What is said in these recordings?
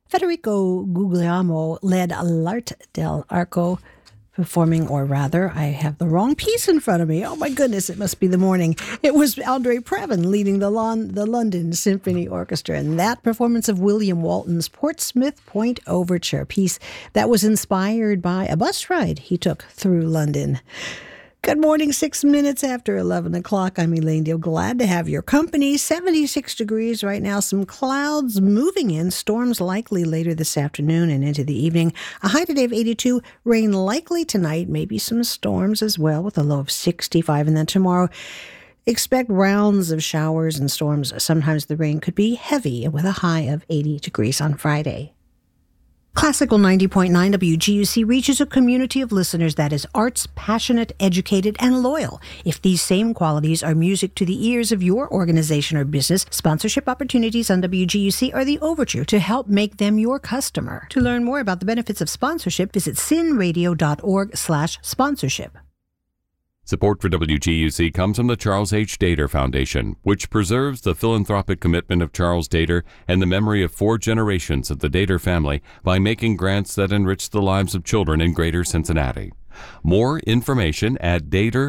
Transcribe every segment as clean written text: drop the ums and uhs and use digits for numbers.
Federico Guglielmo led L'Arte dell'Arco performing, or rather, I have the wrong piece in front of me. Oh my goodness, it must be the morning. It was Andre Previn leading the London Symphony Orchestra, and that performance of William Walton's Portsmouth Point Overture piece that was inspired by a bus ride he took through London. Good morning, 6 minutes after 11 o'clock. I'm Elaine Deal. Glad to have your company. 76 degrees right now. Some clouds moving in. Storms likely later this afternoon and into the evening. A high today of 82. Rain likely tonight. Maybe some storms as well with a low of 65. And then tomorrow, expect rounds of showers and storms. Sometimes the rain could be heavy with a high of 80 degrees on Friday. Classical 90.9 WGUC reaches a community of listeners that is arts, passionate, educated, and loyal. If these same qualities are music to the ears of your organization or business, sponsorship opportunities on WGUC are the overture to help make them your customer. To learn more about the benefits of sponsorship, visit cinradio.org/sponsorship. Support for WGUC comes from the Charles H. Dater Foundation, which preserves the philanthropic commitment of Charles Dater and the memory of 4 generations of the Dater family by making grants that enrich the lives of children in Greater Cincinnati. More information at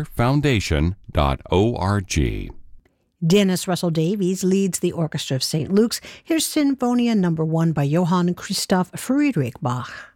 daterfoundation.org. Dennis Russell Davies leads the Orchestra of St. Luke's. Here's Sinfonia No. 1 by Johann Christoph Friedrich Bach.